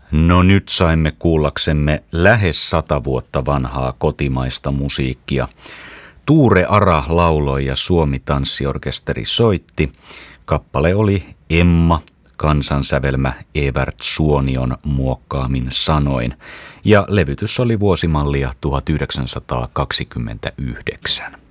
No nyt saimme kuullaksemme lähes 100 vuotta vanhaa kotimaista musiikkia. Tuure Ara lauloi ja Suomi tanssiorkesteri soitti. Kappale oli Emma, kansansävelmä Evert Suonion muokkaamin sanoin. Ja levytys oli vuosimallia 1929.